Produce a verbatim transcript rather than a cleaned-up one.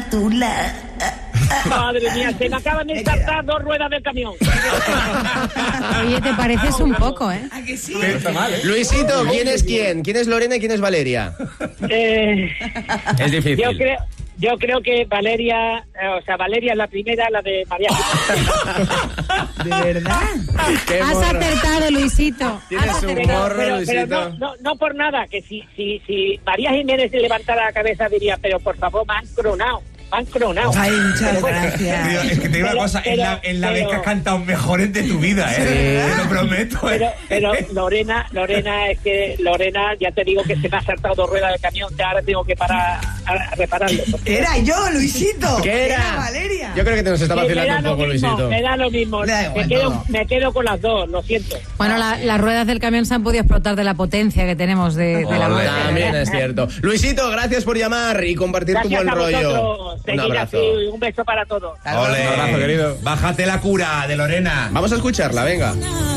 tula. Madre mía, se me acaban de saltar dos ruedas del camión. Oye, te pareces un poco, ¿eh? ¿A que sí? Está mal, ¿eh? Luisito, ¿quién es quién? ¿Quién es Lorena y quién es Valeria? Eh, Es difícil. yo creo... Yo creo que Valeria, eh, o sea, Valeria es la primera, la de María Jiménez. ¿De verdad? Qué Has morro. acertado, Luisito. Tienes Has un acertado. morro, pero, Luisito. pero no, no, no por nada, que si, si, si María Jiménez se levantara la cabeza diría, pero por favor, me han cronado, me han cronado. Ay, muchas Tío, gracias. es que te digo una Pero- cosa, es la, es la pero- vez que has cantado mejores de tu vida, ¿eh? Te lo prometo, Pero, ¿eh? pero Lorena, Lorena, es que Lorena, ya te digo que se me ha saltado dos ruedas del camión, ya ahora tengo que parar a, a repararlo. porque- Era yo, Luisito. ¿Qué era? Valeria. Yo creo que te nos está Me- me vacilando da un lo poco, mismo, Luisito. me da lo mismo. Da Me igual, quedo, no. me quedo con las dos, lo siento. Bueno, la- las ruedas del camión se han podido explotar de la potencia que tenemos de, de la Ole. moto. También es cierto. Luisito, gracias por llamar y compartir tu Gracias buen a rollo. vosotros. Un Seguid abrazo. así, un beso para todos. Ole. Un abrazo, querido. Bájate la cura de Lorena. Vamos a escucharla, venga.